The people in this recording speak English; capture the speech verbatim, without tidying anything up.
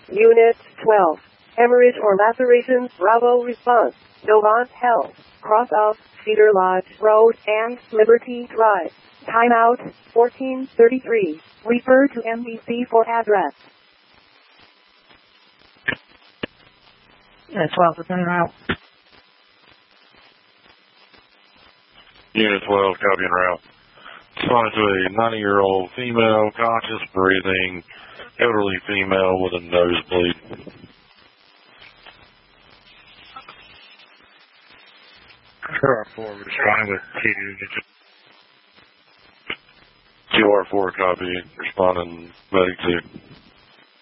Unit twelve. Hemorrhage or laceration, Bravo response. Novant Health, cross of Cedar Lodge Road and Liberty Drive. Timeout, fourteen thirty-three. Refer to N B C for address. Unit twelve is en route. Unit twelve, copy en route. Responded to a ninety-year-old female, conscious, breathing, elderly female with a nosebleed. Q R four, responding with T two. Q R four, copy. Responding, medic two.